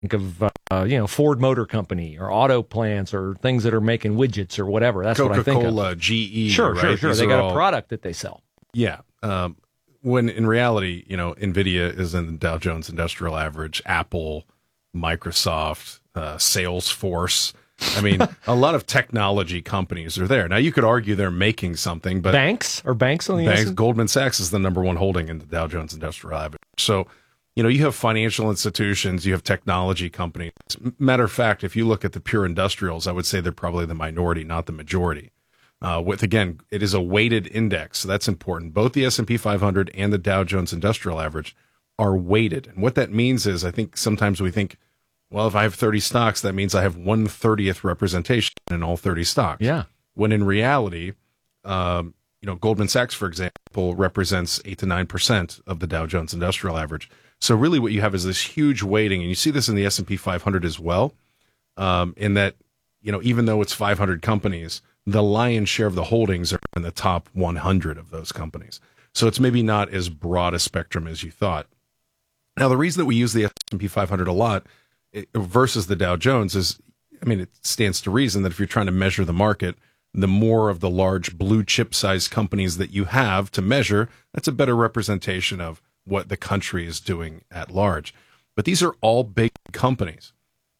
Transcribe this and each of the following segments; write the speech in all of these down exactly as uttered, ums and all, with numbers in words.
Think of, uh, you know, Ford Motor Company or auto plants or things that are making widgets or whatever. That's what I think of. Coca-Cola, G E, Sure, right? sure, sure. These They are got all- a product that they sell. Yeah. Um, when in reality, you know, NVIDIA is in the Dow Jones Industrial Average, Apple, Microsoft, uh, Salesforce. I mean, a lot of technology companies are there. Now, you could argue they're making something, but Banks? Are banks on the banks, S and P? Goldman Sachs is the number one holding in the Dow Jones Industrial Average. So, you know, you have financial institutions, you have technology companies. Matter of fact, if you look at the pure industrials, I would say they're probably the minority, not the majority. Uh, with, again, it is a weighted index, so that's important. Both the S and P five hundred and the Dow Jones Industrial Average are weighted. And what that means is, I think sometimes we think, well, if I have thirty stocks, that means I have one thirtieth representation in all thirty stocks. Yeah. When in reality, um, you know, Goldman Sachs, for example, represents eight to nine percent of the Dow Jones Industrial Average. So really what you have is this huge weighting, and you see this in the S and P five hundred as well, um, in that, you know, even though it's five hundred companies, the lion's share of the holdings are in the top one hundred of those companies. So it's maybe not as broad a spectrum as you thought. Now, the reason that we use the S and P five hundred a lot it, versus the Dow Jones is, I mean, it stands to reason that if you're trying to measure the market, the more of the large blue chip sized companies that you have to measure, that's a better representation of what the country is doing at large. But these are all big companies.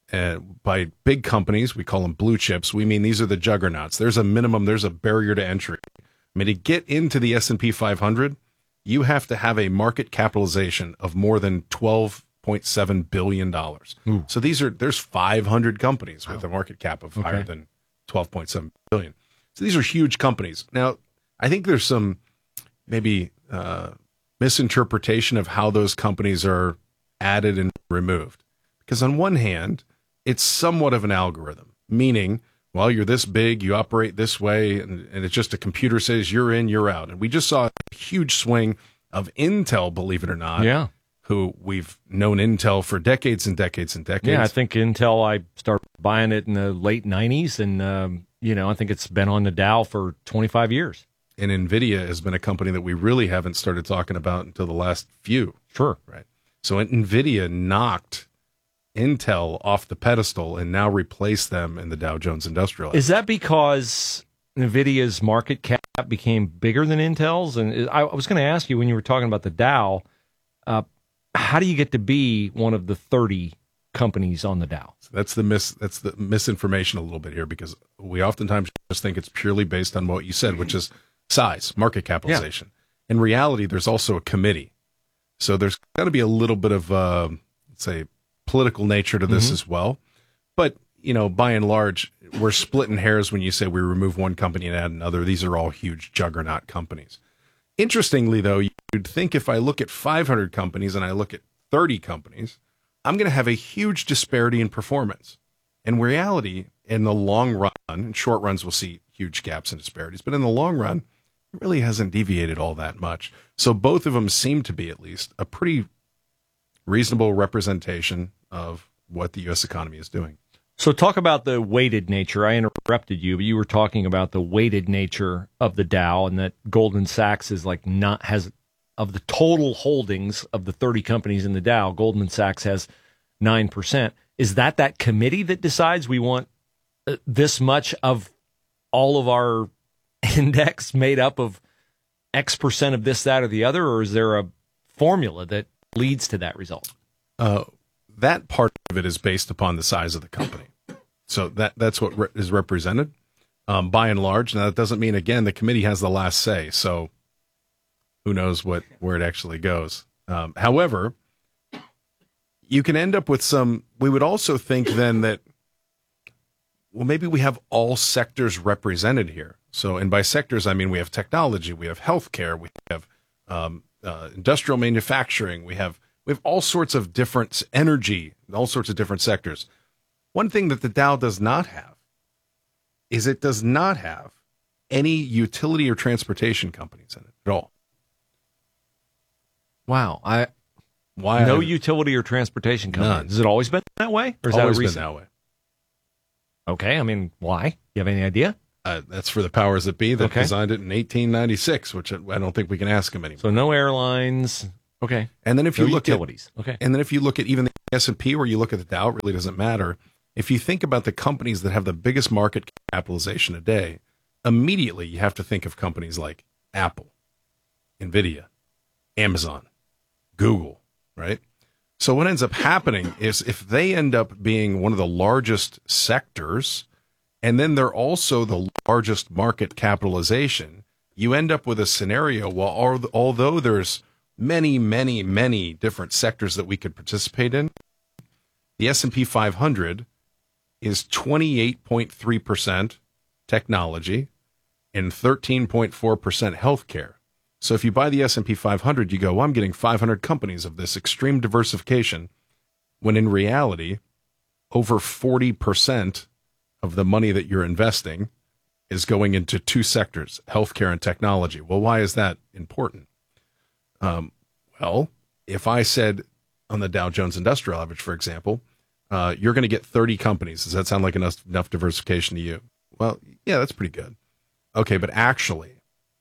And by big companies, we call them blue chips. We mean these are the juggernauts. There's a minimum, there's a barrier to entry. I mean, to get into the S and P five hundred, you have to have a market capitalization of more than twelve point seven billion dollars. Ooh. So these are, there's five hundred companies with a market cap of Okay. higher than twelve point seven billion. So these are huge companies. Now, I think there's some maybe uh, misinterpretation of how those companies are added and removed. Because on one hand, it's somewhat of an algorithm, meaning, well, you're this big, you operate this way, and, and it's just a computer says you're in, you're out. And we just saw a huge swing of Intel, believe it or not, Yeah. who we've known Intel for decades and decades and decades. Yeah, I think Intel, I started buying it in the late nineties, and, um, you know, I think it's been on the Dow for twenty-five years. And NVIDIA has been a company that we really haven't started talking about until the last few. Sure. Right. So NVIDIA knocked Intel off the pedestal and now replaced them in the Dow Jones Industrial. Is that because NVIDIA's market cap became bigger than Intel's? And I I was going to ask you when you were talking about the Dow, uh, how do you get to be one of the thirty companies on the Dow? So that's the mis that's the misinformation a little bit here, because we oftentimes just think it's purely based on what you said, which is size, market capitalization. In reality, there's also a committee. So there's got to be a little bit of, uh, let's say, political nature to this Mhm. as well. But, you know, by and large, we're splitting hairs when you say we remove one company and add another. These are all huge juggernaut companies. Interestingly, though, you'd think if I look at five hundred companies and I look at thirty companies, I'm going to have a huge disparity in performance. In reality, in the long run, in short runs, we'll see huge gaps and disparities. But in the long run, it really hasn't deviated all that much. So both of them seem to be, at least, a pretty reasonable representation of what the U S economy is doing. So talk about the weighted nature. I interrupted you, but you were talking about the weighted nature of the Dow, and that Goldman Sachs is like not has of the total holdings of the thirty companies in the Dow, Goldman Sachs has nine percent. Is that that committee that decides we want uh, this much of all of our index made up of X percent of this, that, or the other, or is there a formula that leads to that result? Uh, that part of it is based upon the size of the company. So that that's what re- is represented um, by and large. Now, that doesn't mean, again, the committee has the last say. So who knows what where it actually goes. Um, however, you can end up with some, we would also think then that, well, maybe we have all sectors represented here. So, and by sectors, I mean we have technology, we have healthcare, we have um, uh, industrial manufacturing, we have we have all sorts of different energy, all sorts of different sectors. One thing that the Dow does not have is it does not have any utility or transportation companies in it at all. Wow, I Why? no I- utility or transportation company. None. Has it always been that way, or is always that a been recent? that way. Okay, I mean, why? You have any idea? Uh, that's for the powers that be that Okay. designed it in eighteen ninety-six, which I I don't think we can ask them anymore. So no airlines, Okay. And then if No you look utilities. at Okay. and then if you look at even the S and P, or you look at the Dow, it really doesn't matter. If you think about the companies that have the biggest market capitalization today, immediately you have to think of companies like Apple, Nvidia, Amazon, Google, right? So what ends up happening is if they end up being one of the largest sectors, and then they're also the largest market capitalization, you end up with a scenario where although there's many, many, many different sectors that we could participate in, the S and P five hundred is twenty-eight point three percent technology and thirteen point four percent healthcare. So if you buy the S and P five hundred, you go, well, I'm getting five hundred companies of this extreme diversification, when in reality, over forty percent of the money that you're investing is going into two sectors, healthcare and technology. Well, why is that important? Um, well, if I said on the Dow Jones Industrial Average, for example, uh, you're going to get thirty companies. Does that sound like enough, enough diversification to you? Well, yeah, that's pretty good. Okay, but actually,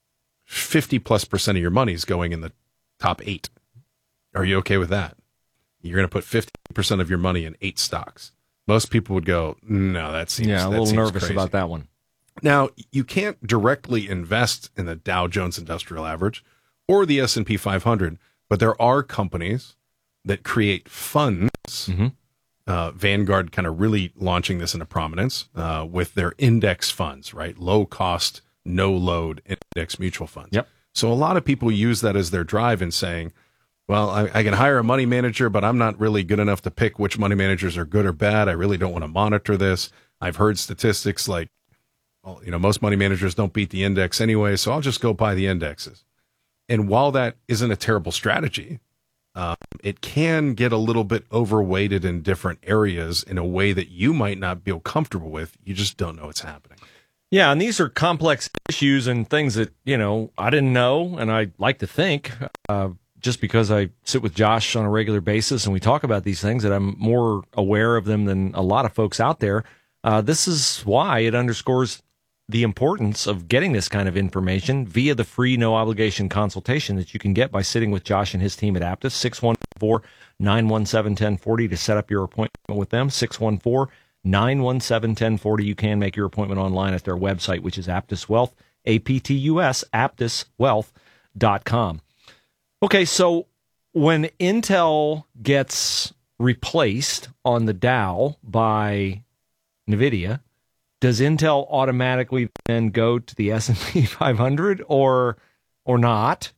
fifty plus percent of your money is going in the top eight. Are you okay with that? You're going to put fifty percent of your money in eight stocks. Most people would go, no, that seems Yeah, a that little seems nervous crazy. about that one. Now, you can't directly invest in the Dow Jones Industrial Average or the S and P five hundred, but there are companies that create funds. Mm-hmm. Uh, Vanguard kind of really launching this into prominence uh, with their index funds, right? Low cost, no load index mutual funds. Yep. So a lot of people use that as their drive in saying, well, I, I can hire a money manager, but I'm not really good enough to pick which money managers are good or bad. I really don't want to monitor this. I've heard statistics like, well, you know, most money managers don't beat the index anyway, so I'll just go buy the indexes. And while that isn't a terrible strategy, um, it can get a little bit overweighted in different areas in a way that you might not feel comfortable with. You just don't know what's happening. Yeah, and these are complex issues and things that, you know, I didn't know, and I like to think, uh, just because I sit with Josh on a regular basis and we talk about these things, that I'm more aware of them than a lot of folks out there. Uh, this is why it underscores the importance of getting this kind of information via the free no obligation consultation that you can get by sitting with Josh and his team at Aptus. Six one four, nine one seven, one zero four zero to set up your appointment with them. Six one four, nine one seven, one zero four zero. You can make your appointment online at their website, which is Aptus Wealth, A P T U S, aptus wealth dot com. Okay, so when Intel gets replaced on the Dow by NVIDIA, does Intel automatically then go to the S and P five hundred or or not?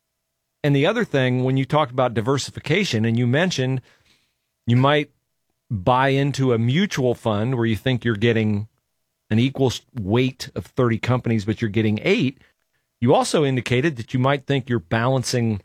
And the other thing, when you talked about diversification and you mentioned you might buy into a mutual fund where you think you're getting an equal weight of thirty companies, but you're getting eight, you also indicated that you might think you're balancing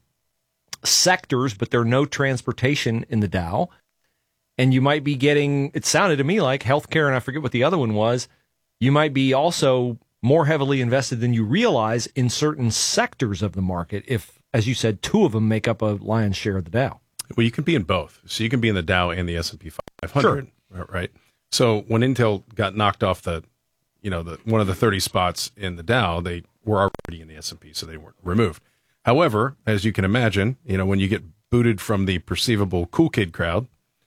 sectors, but there's no transportation in the Dow. And you might be getting, it sounded to me like healthcare, and I forget what the other one was, you might be also more heavily invested than you realize in certain sectors of the market if, as you said, two of them make up a lion's share of the Dow. Well, you can be in both. So you can be in the Dow and the S and P five hundred, sure. Right? So when Intel got knocked off the, you know, the one of the thirty spots in the Dow, they were already in the S and P, so they weren't removed. However, as you can imagine, you know, when you get booted from the perceivable cool kid crowd,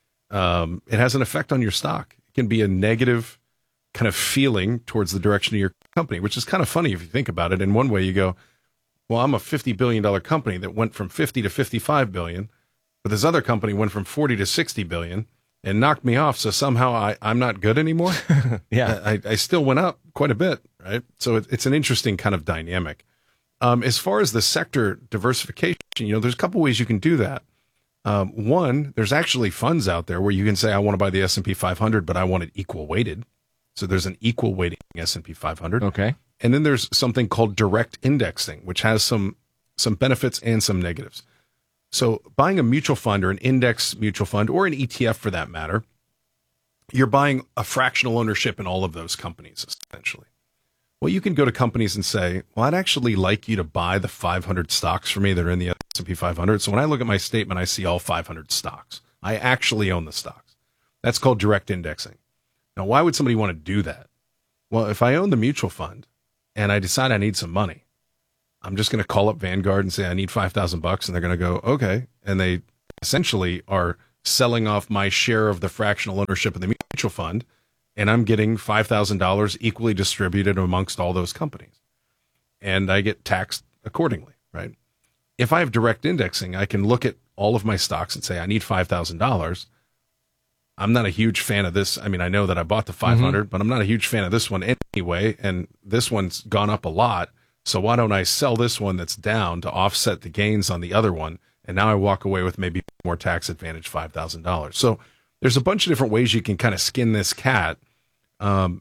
um, it has an effect on your stock. It can be a negative kind of feeling towards the direction of your company, which is kind of funny if you think about it. In one way, you go, well, I'm a fifty billion dollars company that went from fifty to fifty-five billion, but this other company went from forty to sixty billion and knocked me off. So somehow I, I'm not good anymore. Yeah. I, I still went up quite a bit, right? So it, it's an interesting kind of dynamic. Um, as far as the sector diversification, you know, there's a couple ways you can do that. Um, one, there's actually funds out there where you can say, I want to buy the S and P five hundred, but I want it equal weighted. So there's an equal weighting S and P five hundred. Okay. And then there's something called direct indexing, which has some some benefits and some negatives. So buying a mutual fund or an index mutual fund or an E T F for that matter, you're buying a fractional ownership in all of those companies, essentially. Well, you can go to companies and say, well, I'd actually like you to buy the five hundred stocks for me that are in the S and P five hundred. So when I look at my statement, I see all five hundred stocks. I actually own the stocks. That's called direct indexing. Now, why would somebody want to do that? Well, if I own the mutual fund and I decide I need some money, I'm just going to call up Vanguard and say I need five thousand bucks, and they're going to go okay, and they essentially are selling off my share of the fractional ownership of the mutual fund, and I'm getting five thousand dollars equally distributed amongst all those companies, and I get taxed accordingly, right? If I have direct indexing, I can look at all of my stocks and say I need five thousand dollars. I'm not a huge fan of this. I mean, I know that I bought the five hundred, mm-hmm. but I'm not a huge fan of this one anyway, and this one's gone up a lot. So why don't I sell this one that's down to offset the gains on the other one? And now I walk away with maybe more tax advantage five thousand dollars. So there's a bunch of different ways you can kind of skin this cat. Um,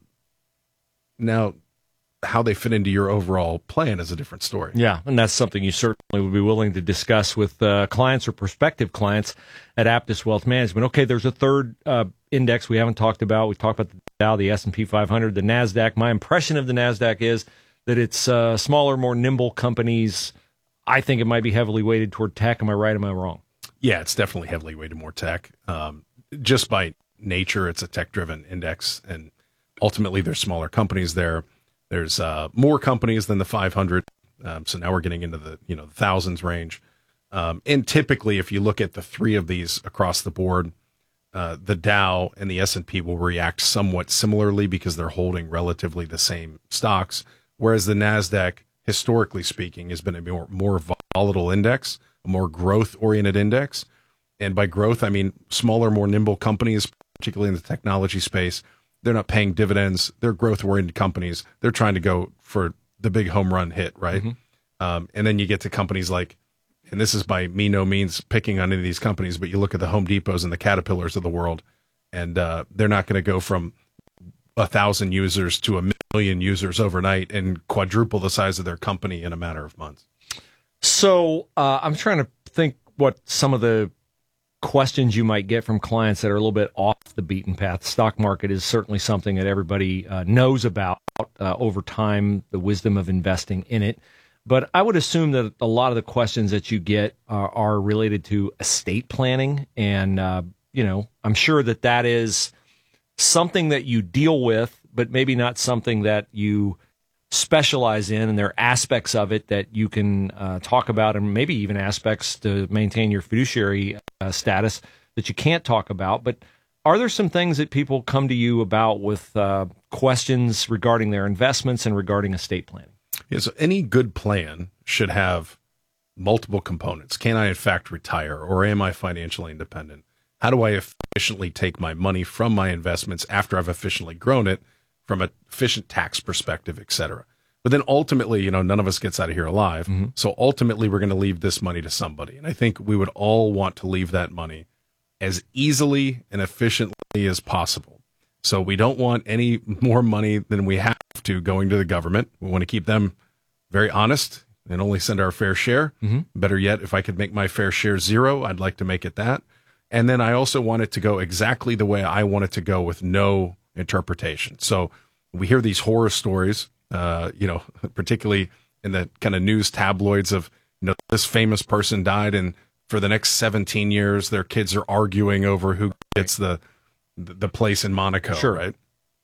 now, how they fit into your overall plan is a different story. Yeah, and that's something you certainly would be willing to discuss with uh, clients or prospective clients at Aptus Wealth Management. Okay, there's a third uh, index we haven't talked about. We talked about the Dow, the S and P five hundred, the NASDAQ. My impression of the NASDAQ is that it's uh, smaller, more nimble companies. I think it might be heavily weighted toward tech. Am I right? Am I wrong? Yeah, it's definitely heavily weighted more tech. Um, just by nature, it's a tech-driven index, and ultimately there's smaller companies there. There's uh, more companies than the five hundred, um, so now we're getting into the you know the thousands range. Um, and typically, if you look at the three of these across the board, uh, the Dow and the S and P will react somewhat similarly because they're holding relatively the same stocks. Whereas the NASDAQ, historically speaking, has been a more, more volatile index, a more growth-oriented index. And by growth, I mean smaller, more nimble companies, particularly in the technology space. They're not paying dividends. They're growth-oriented companies. They're trying to go for the big home run hit, right? Mm-hmm. Um, and then you get to companies like, and this is by me no means picking on any of these companies, but you look at the Home Depots and the Caterpillars of the world, and uh, they're not going to go from a thousand users to a million users overnight and quadruple the size of their company in a matter of months. So uh, I'm trying to think what some of the questions you might get from clients that are a little bit off the beaten path. The stock market is certainly something that everybody uh, knows about uh, over time, the wisdom of investing in it. But I would assume that a lot of the questions that you get are, are related to estate planning. And, uh, you know, I'm sure that that is something that you deal with, but maybe not something that you specialize in, and there are aspects of it that you can uh, talk about, and maybe even aspects to maintain your fiduciary uh, status that you can't talk about. But are there some things that people come to you about with uh, questions regarding their investments and regarding estate planning? Yeah, so any good plan should have multiple components. Can I, in fact, retire, or am I financially independent? How do I efficiently take my money from my investments after I've efficiently grown it from an efficient tax perspective, et cetera? But then ultimately, you know, none of us gets out of here alive. Mm-hmm. So ultimately, we're going to leave this money to somebody. And I think we would all want to leave that money as easily and efficiently as possible. So we don't want any more money than we have to going to the government. We want to keep them very honest and only send our fair share. Mm-hmm. Better yet, if I could make my fair share zero, I'd like to make it that. And then I also want it to go exactly the way I want it to go with no interpretation. So we hear these horror stories, uh, you know, particularly in the kind of news tabloids of, you know, this famous person died, and for the next seventeen years, their kids are arguing over who gets the the place in Monaco, sure. Right?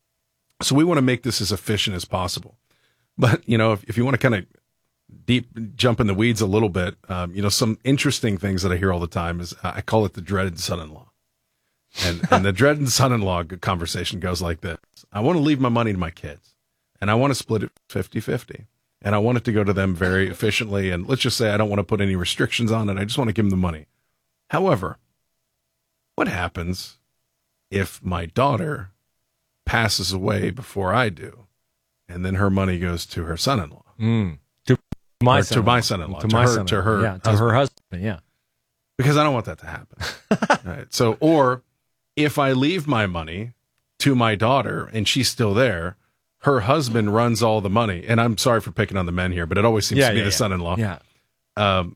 So we want to make this as efficient as possible. But, you know, if, if you want to kind of deep jump in the weeds a little bit, um, you know, some interesting things that I hear all the time is uh, I call it the dreaded son-in-law. And, and the dreaded son-in-law conversation goes like this. I want to leave my money to my kids, and I want to split it fifty-fifty. And I want it to go to them very efficiently. And let's just say I don't want to put any restrictions on it. I just want to give them the money. However, what happens if my daughter passes away before I do, and then her money goes to her son-in-law? Mm. To my or son-in-law. To my son-in-law. To, to my her, son-in-law. To her yeah, to her husband, yeah. Because I don't want that to happen. Right. So, or if I leave my money to my daughter and she's still there, her husband runs all the money. And I'm sorry for picking on the men here, but it always seems yeah, to be yeah, the yeah. son-in-law. Yeah. Um,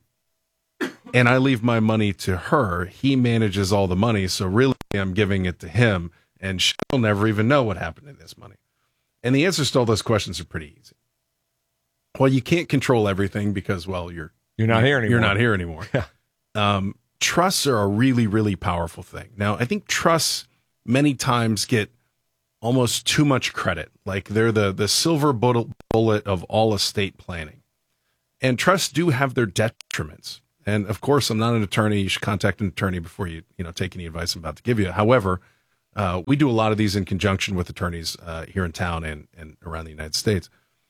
and I leave my money to her. He manages all the money. So really I'm giving it to him, and she'll never even know what happened to this money. And the answers to all those questions are pretty easy. Well, you can't control everything because, well, you're you're not here anymore. You're not here anymore. Yeah. Um, trusts are a really, really powerful thing. Now, I think trusts many times get almost too much credit. Like they're the, the silver bullet of all estate planning. And trusts do have their detriments. And of course, I'm not an attorney. You should contact an attorney before you, you know, take any advice I'm about to give you. However, uh, we do a lot of these in conjunction with attorneys uh, here in town and, and around the United States.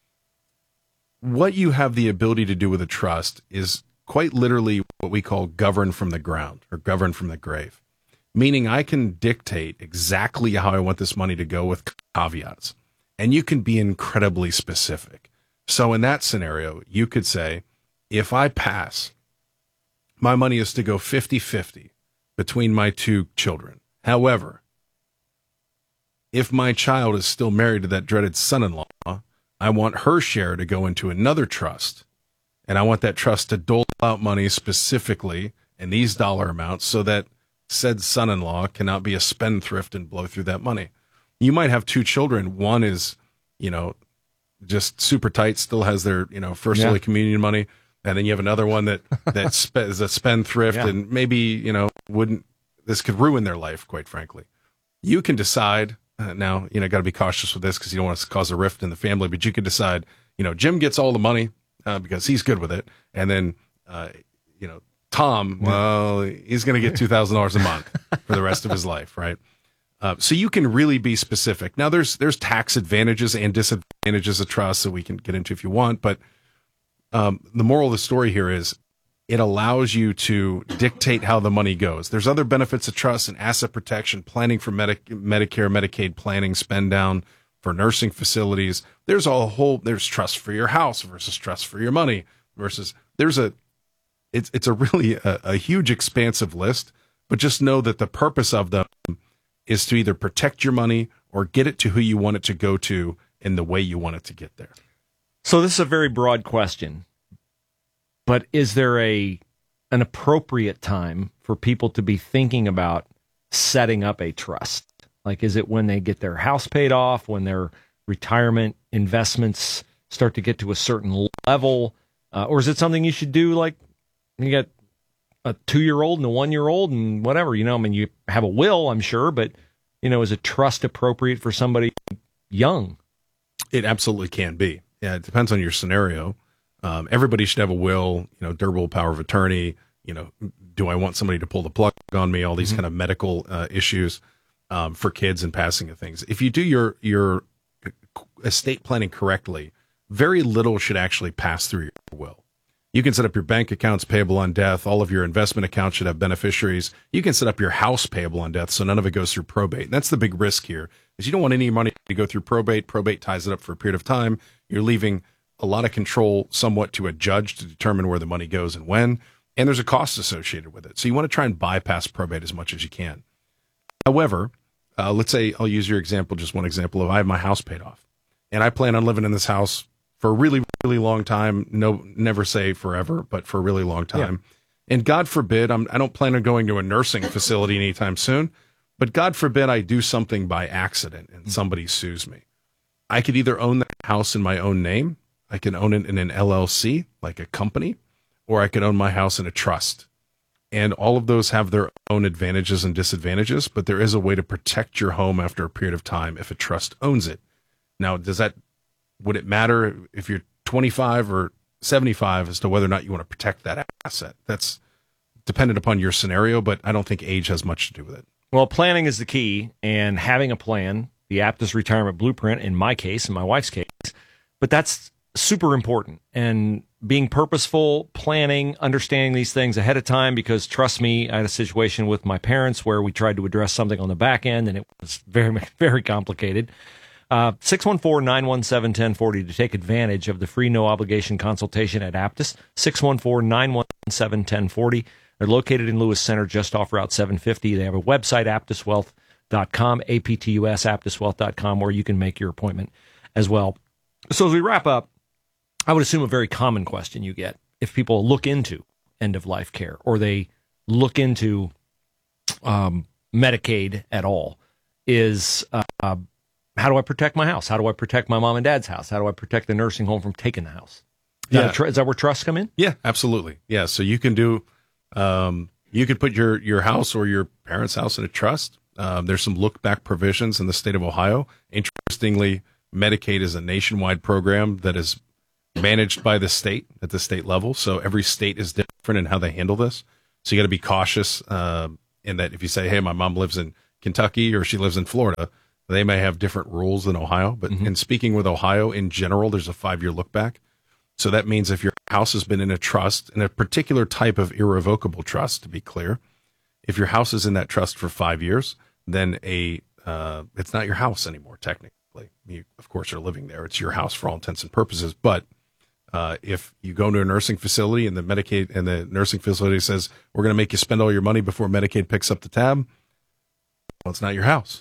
What you have the ability to do with a trust is quite literally what we call govern from the ground or govern from the grave, meaning I can dictate exactly how I want this money to go with caveats, and you can be incredibly specific. So in that scenario, you could say, if I pass, my money is to go fifty-fifty between my two children. However, if my child is still married to that dreaded son-in-law, I want her share to go into another trust, and I want that trust to dole out money specifically in these dollar amounts so that said son-in-law cannot be a spendthrift and blow through that money. You might have two children. One is, you know, just super tight, still has their, you know, first Yeah. Holy Communion money. And then you have another one that, that spe- is a spendthrift Yeah. and maybe, you know, wouldn't, this could ruin their life, quite frankly. You can decide, uh, now, you know, got to be cautious with this because you don't want to cause a rift in the family, but you could decide, you know, Jim gets all the money uh, because he's good with it. And then, uh, you know, Tom, well, he's going to get two thousand dollars a month for the rest of his life, right? Uh, so you can really be specific. Now, there's there's tax advantages and disadvantages of trust that we can get into if you want, but um, the moral of the story here is it allows you to dictate how the money goes. There's other benefits of trust and asset protection, planning for Medi- Medicare, Medicaid planning, spend down for nursing facilities. There's a whole, there's trust for your house versus trust for your money versus, there's a, it's it's a really a, a huge expansive list, but just know that the purpose of them is to either protect your money or get it to who you want it to go to in the way you want it to get there. So this is a very broad question, but is there a an appropriate time for people to be thinking about setting up a trust? Like, is it when they get their house paid off, when their retirement investments start to get to a certain level, uh, or is it something you should do like you got a two-year-old and a one-year-old and whatever, you know, I mean, you have a will, I'm sure, but, you know, is a trust appropriate for somebody young? It absolutely can be. Yeah, it depends on your scenario. Um, everybody should have a will, you know, durable power of attorney. You know, do I want somebody to pull the plug on me? All these mm-hmm. kind of medical uh, issues um, for kids and passing of things. If you do your your estate planning correctly, very little should actually pass through your will. You can set up your bank accounts payable on death. All of your investment accounts should have beneficiaries. You can set up your house payable on death, so none of it goes through probate. And that's the big risk here, is you don't want any money to go through probate. Probate ties it up for a period of time. You're leaving a lot of control somewhat to a judge to determine where the money goes and when. And there's a cost associated with it. So you want to try and bypass probate as much as you can. However, uh, let's say I'll use your example, just one example of I have my house paid off. And I plan on living in this house for a really, really long time. No, never say forever, but for a really long time. Yeah. And God forbid, I'm, I don't plan on going to a nursing facility anytime soon, but God forbid I do something by accident and somebody sues me. I could either own the house in my own name, I can own it in an L L C, like a company, or I could own my house in a trust. And all of those have their own advantages and disadvantages, but there is a way to protect your home after a period of time if a trust owns it. Now, does that would it matter if you're twenty-five or seventy-five as to whether or not you want to protect that asset? That's dependent upon your scenario, but I don't think age has much to do with it. Well, planning is the key, and having a plan, the Aptus Retirement Blueprint, in my case, in my wife's case, but that's super important. And being purposeful, planning, understanding these things ahead of time, because trust me, I had a situation with my parents where we tried to address something on the back end, and it was very, very complicated. Uh, six one four, nine one seven, one zero four zero to take advantage of the free no-obligation consultation at Aptus, six one four, nine one seven, one zero four zero. They're located in Lewis Center, just off Route seven fifty. They have a website, aptus wealth dot com, A P T U S, aptus wealth dot com, where you can make your appointment as well. So as we wrap up, I would assume a very common question you get if people look into end-of-life care or they look into um, Medicaid at all is... Uh, how do I protect my house? How do I protect my mom and dad's house? How do I protect the nursing home from taking the house? Is, yeah. that, tr- is that where trusts come in? Yeah, absolutely. Yeah, so you can do, um, you could put your, your house or your parents' house in a trust. Um, there's some look-back provisions in the state of Ohio. Interestingly, Medicaid is a nationwide program that is managed by the state at the state level. So every state is different in how they handle this. So you got to be cautious uh, in that if you say, hey, my mom lives in Kentucky or she lives in Florida, they may have different rules than Ohio. But mm-hmm. in speaking with Ohio in general, there's a five-year look back. So that means if your house has been in a trust, in a particular type of irrevocable trust, to be clear, if your house is in that trust for five years, then a uh, it's not your house anymore, technically. You, of course, are living there. It's your house for all intents and purposes. But uh, if you go to a nursing facility and the Medicaid and the nursing facility says, we're going to make you spend all your money before Medicaid picks up the tab, well, it's not your house.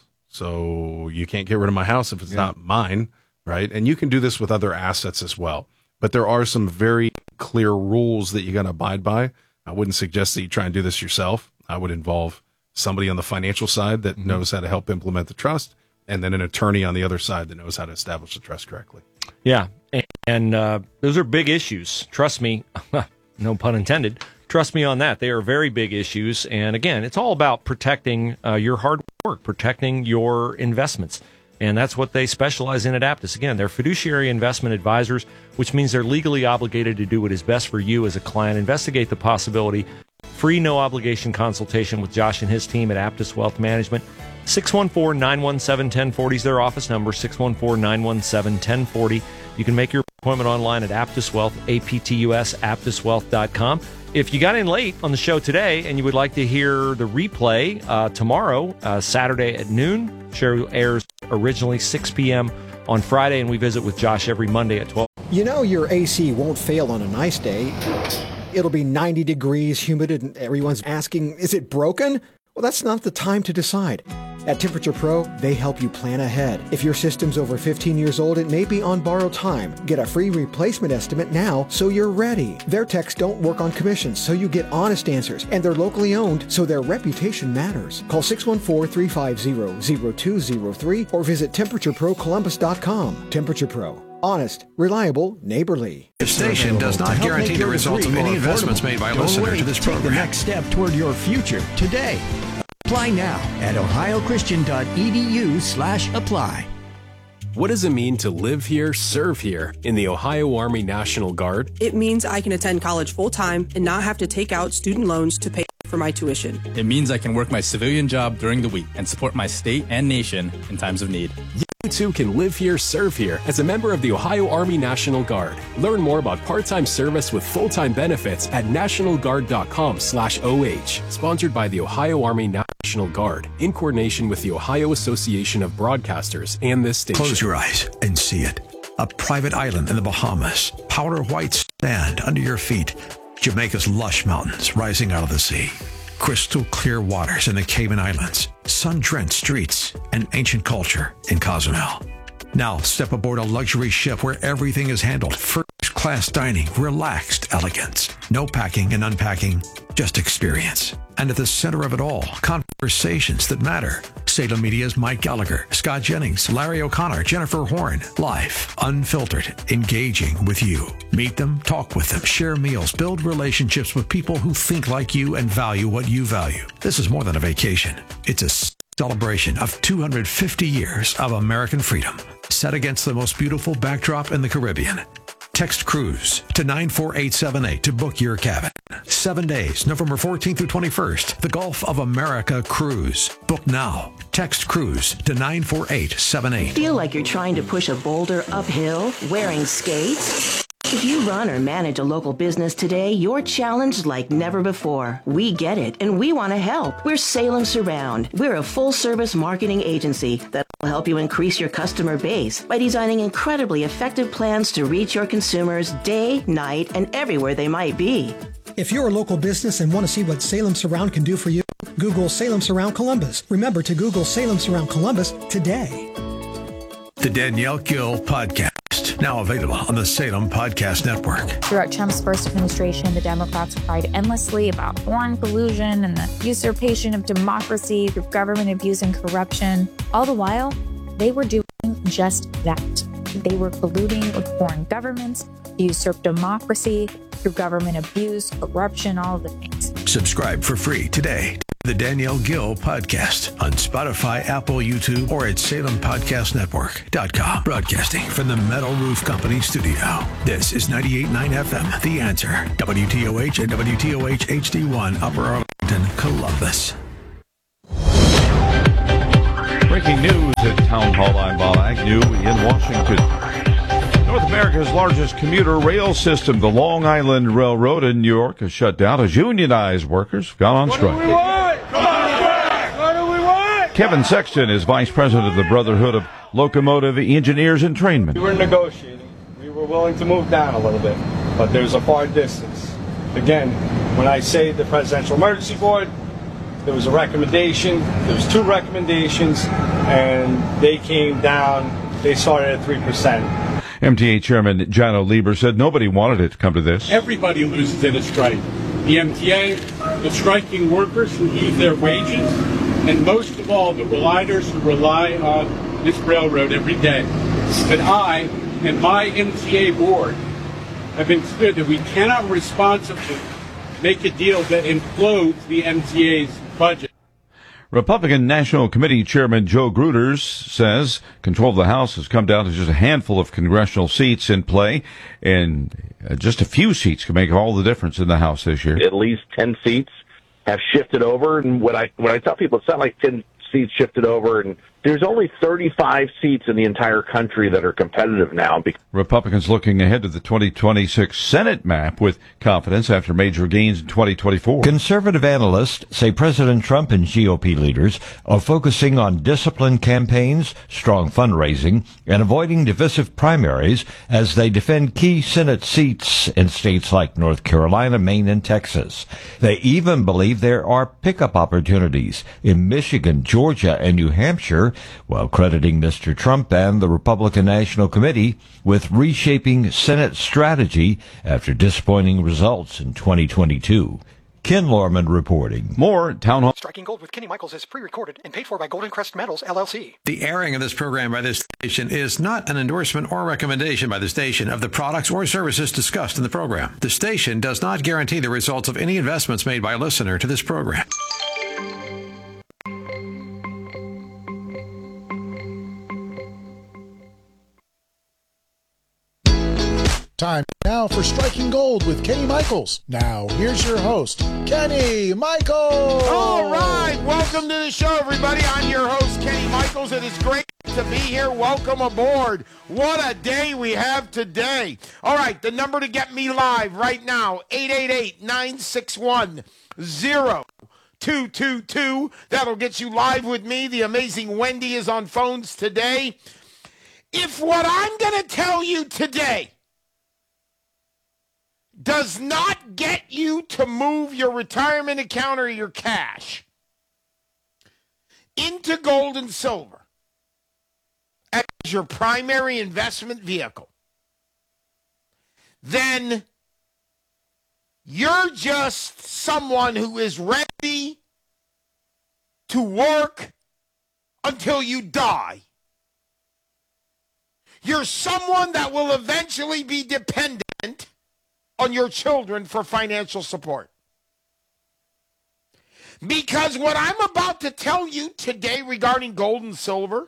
So you can't get rid of my house if it's yeah. not mine, right? And you can do this with other assets as well. But there are some very clear rules that you got to abide by. I wouldn't suggest that you try and do this yourself. I would involve somebody on the financial side that mm-hmm. knows how to help implement the trust, and then an attorney on the other side that knows how to establish the trust correctly. Yeah, and uh, those are big issues. Trust me, no pun intended. Trust me on that. They are very big issues. And again, it's all about protecting uh, your hard work, protecting your investments. And that's what they specialize in at Aptus. Again, they're fiduciary investment advisors, which means they're legally obligated to do what is best for you as a client. Investigate the possibility. Free, no-obligation consultation with Josh and his team at Aptus Wealth Management. six one four, nine one seven, one zero four zero is their office number, six one four, nine one seven, one zero four zero. You can make your appointment online at Aptus Wealth, A P T U S, aptus wealth dot com. If you got in late on the show today and you would like to hear the replay uh, tomorrow, uh, Saturday at noon, show airs originally six p.m. on Friday, and we visit with Josh every Monday at twelve. You know your A C won't fail on a nice day. It'll be ninety degrees, humid, and everyone's asking, is it broken? Well, that's not the time to decide. At Temperature Pro, they help you plan ahead. If your system's over fifteen years old, it may be on borrowed time. Get a free replacement estimate now so you're ready. Their techs don't work on commissions, so you get honest answers. And they're locally owned, so their reputation matters. Call six one four, three five zero, zero two zero three or visit temperature pro columbus dot com. Temperature Pro. Honest, reliable, neighborly. This station does not guarantee the results of any investments made by a listener to this program. Take the next step toward your future today. Apply now at ohio christian dot e d u slash apply. What does it mean to live here, serve here in the Ohio Army National Guard? It means I can attend college full-time and not have to take out student loans to pay for my tuition. It means I can work my civilian job during the week and support my state and nation in times of need. You too can live here, serve here as a member of the Ohio Army National Guard. Learn more about part-time service with full-time benefits at national guard dot com slash O H. Sponsored by the Ohio Army National Guard in coordination with the Ohio Association of Broadcasters and this station. Close your eyes and see it. A private island in the Bahamas. Powder white sand under your feet. Jamaica's lush mountains rising out of the sea. Crystal clear waters in the Cayman Islands. Sun-drenched streets and ancient culture in Cozumel. Now step aboard a luxury ship where everything is handled. First-class dining, relaxed elegance. No packing and unpacking, just experience. And at the center of it all, conversations that matter. Salem Media's Mike Gallagher, Scott Jennings, Larry O'Connor, Jennifer Horn. Live, unfiltered, engaging with you. Meet them, talk with them, share meals, build relationships with people who think like you and value what you value. This is more than a vacation. It's a celebration of two hundred fifty years of American freedom, set against the most beautiful backdrop in the Caribbean. Text cruise to nine four eight seven eight to book your cabin. Seven days, November fourteenth through twenty-first. The Gulf of America Cruise. Book now. Text cruise to nine four eight seven eight. Feel like you're trying to push a boulder uphill wearing skates? If you run or manage a local business today, you're challenged like never before. We get it, and we want to help. We're Salem Surround. We're a full-service marketing agency that will help you increase your customer base by designing incredibly effective plans to reach your consumers day, night, and everywhere they might be. If you're a local business and want to see what Salem Surround can do for you, Google Salem Surround Columbus. Remember to Google Salem Surround Columbus today. The Danielle Gill Podcast, now available on the Salem Podcast Network. Throughout Trump's first administration, the Democrats cried endlessly about foreign collusion and the usurpation of democracy through government abuse and corruption. All the while, they were doing just that. They were colluding with foreign governments to usurp democracy through government abuse, corruption, all of the things. Subscribe for free today The Danielle Gill Podcast on Spotify, Apple, YouTube, or at Salem Podcast Network dot com. Broadcasting from the Metal Roof Company studio. This is ninety-eight point nine F M, The Answer, W T O H and W T O H H D one, Upper Arlington, Columbus. Breaking news at Town Hall. I'm Bob Agnew in Washington. North America's largest commuter rail system, the Long Island Railroad in New York, has shut down as unionized workers have gone on strike. What do we want? Come on back! What do we want? Kevin Sexton is vice president of the Brotherhood of Locomotive Engineers and Trainmen. We were negotiating. We were willing to move down a little bit, but there's a far distance. Again, when I say the Presidential Emergency Board, there was a recommendation, there was two recommendations, and they came down, they started at three percent. M T A Chairman Janno Lieber said nobody wanted it to come to this. Everybody loses in a strike. The M T A, the striking workers who lose their wages, and most of all, the riders who rely on this railroad every day. But I and my M T A board have been clear that we cannot responsibly make a deal that implodes the M T A's budget. Republican National Committee Chairman Joe Gruters says control of the House has come down to just a handful of congressional seats in play, and uh, just a few seats can make all the difference in the House this year. At least ten seats have shifted over, and when I when I tell people it's not like ten seats shifted over, and there's only thirty-five seats in the entire country that are competitive now. Republicans looking ahead to the twenty twenty-six Senate map with confidence after major gains in twenty twenty-four. Conservative analysts say President Trump and G O P leaders are focusing on disciplined campaigns, strong fundraising, and avoiding divisive primaries as they defend key Senate seats in states like North Carolina, Maine, and Texas. They even believe there are pickup opportunities in Michigan, Georgia, and New Hampshire, while crediting Mister Trump and the Republican National Committee with reshaping Senate strategy after disappointing results in twenty twenty-two. Ken Lorman reporting. More Town Hall. Striking Gold with Kenny Michaels is pre-recorded and paid for by Golden Crest Metals, L L C. The airing of this program by this station is not an endorsement or recommendation by the station of the products or services discussed in the program. The station does not guarantee the results of any investments made by a listener to this program. Time now for Striking Gold with Kenny Michaels. Now, here's your host, Kenny Michaels. All right, welcome to the show, everybody. I'm your host, Kenny Michaels. It is great to be here. Welcome aboard. What a day we have today. All right, the number to get me live right now, eight eight eight, nine six one, zero two two two. That'll get you live with me. The amazing Wendy is on phones today. If what I'm going to tell you today does not get you to move your retirement account or your cash into gold and silver as your primary investment vehicle, then you're just someone who is ready to work until you die. You're someone that will eventually be dependent on your children for financial support. Because what I'm about to tell you today regarding gold and silver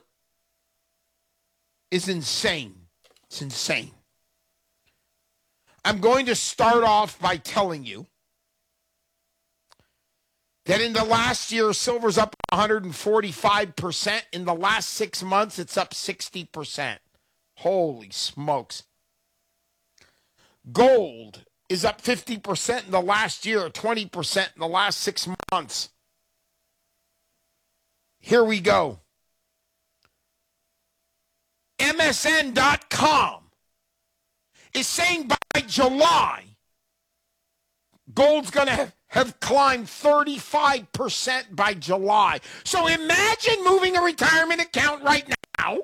is insane. It's insane. I'm going to start off by telling you that in the last year, silver's up one hundred forty-five percent. In the last six months, it's up sixty percent. Holy smokes. Gold is up fifty percent in the last year, twenty percent in the last six months. Here we go. M S N dot com is saying by July, gold's going to have, have climbed thirty-five percent by July. So imagine moving a retirement account right now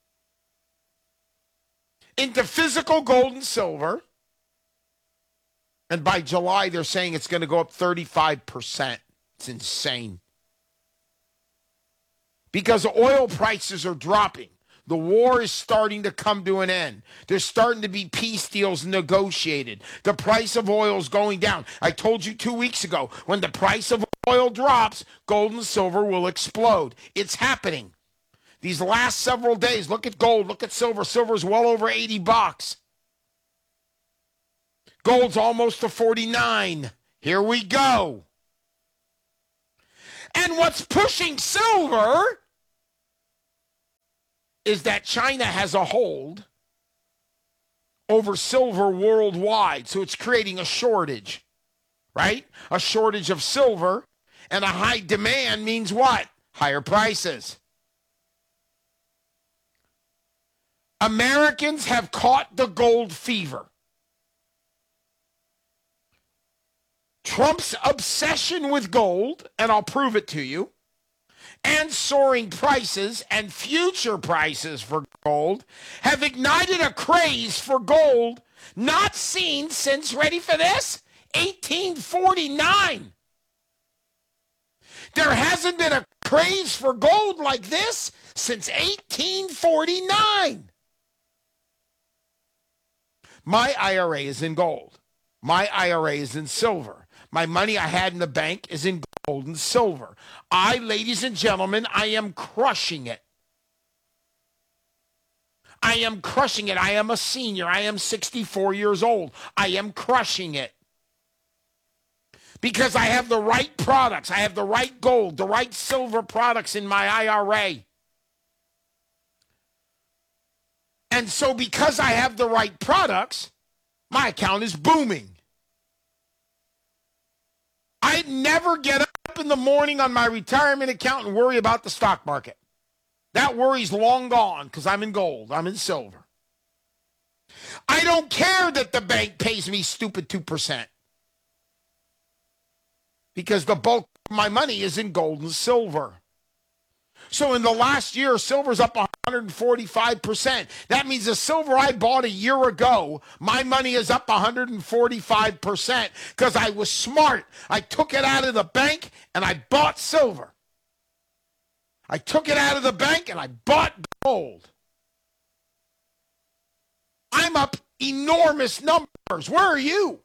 into physical gold and silver. And by July, they're saying it's going to go up thirty-five percent. It's insane. Because oil prices are dropping. The war is starting to come to an end. There's starting to be peace deals negotiated. The price of oil is going down. I told you two weeks ago, when the price of oil drops, gold and silver will explode. It's happening. These last several days, look at gold, look at silver. Silver's well over eighty bucks. Gold's almost to forty-nine. Here we go. And what's pushing silver is that China has a hold over silver worldwide. So it's creating a shortage, right? A shortage of silver, and a high demand means what? Higher prices. Americans have caught the gold fever. Trump's obsession with gold, and I'll prove it to you, and soaring prices and future prices for gold have ignited a craze for gold not seen since, ready for this, eighteen forty-nine. There hasn't been a craze for gold like this since eighteen forty-nine. My I R A is in gold. My I R A is in silver. My money I had in the bank is in gold and silver. I, ladies and gentlemen, I am crushing it. I am crushing it. I am a senior. I am sixty-four years old. I am crushing it. Because I have the right products. I have the right gold, the right silver products in my I R A. And so because I have the right products, my account is booming. I never get up in the morning on my retirement account and worry about the stock market. That worry's long gone because I'm in gold. I'm in silver. I don't care that the bank pays me stupid two percent because the bulk of my money is in gold and silver. So in the last year, silver's up one hundred forty-five percent. That means the silver I bought a year ago, my money is up one hundred forty-five percent because I was smart. I took it out of the bank and I bought silver. I took it out of the bank and I bought gold. I'm up enormous numbers. Where are you?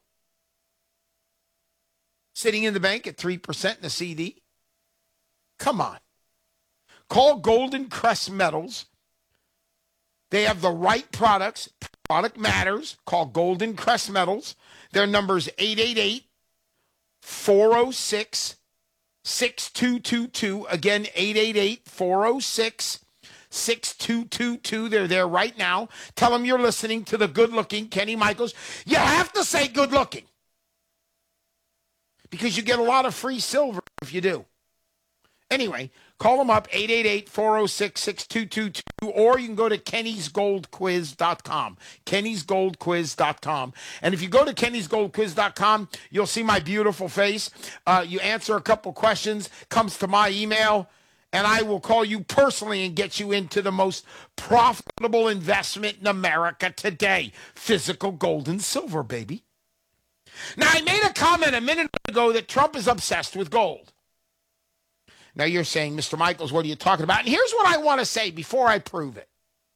Sitting in the bank at three percent in a C D? Come on. Call Golden Crest Metals. They have the right products. Product matters. Call Golden Crest Metals. Their number is eight eight eight, four oh six, six two two two. Again, eight eight eight, four oh six, six two two two. They're there right now. Tell them you're listening to the good-looking Kenny Michaels. You have to say good-looking because you get a lot of free silver if you do. Anyway, call them up, eight eight eight, four oh six, six two two two, or you can go to kennys gold quiz dot com, kennys gold quiz dot com. And if you go to kennys gold quiz dot com, you'll see my beautiful face. Uh, you answer a couple questions, comes to my email, and I will call you personally and get you into the most profitable investment in America today, physical gold and silver, baby. Now, I made a comment a minute ago that Trump is obsessed with gold. Now you're saying, Mister Michaels, what are you talking about? And here's what I want to say before I prove it.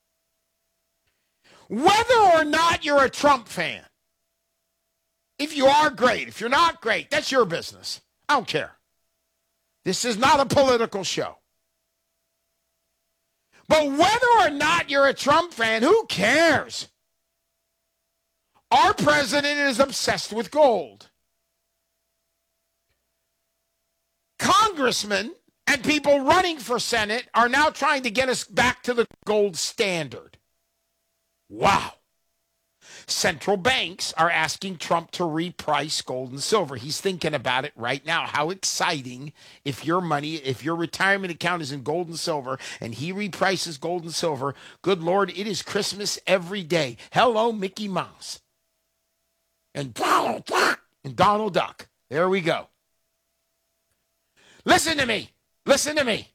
Whether or not you're a Trump fan, if you are, great. If you're not, great. That's your business. I don't care. This is not a political show. But whether or not you're a Trump fan, who cares? Our president is obsessed with gold. Congressmen and people running for Senate are now trying to get us back to the gold standard. Wow. Central banks are asking Trump to reprice gold and silver. He's thinking about it right now. How exciting if your money, if your retirement account is in gold and silver and he reprices gold and silver. Good Lord, it is Christmas every day. Hello, Mickey Mouse. And Donald Duck. And Donald Duck. There we go. Listen to me. Listen to me.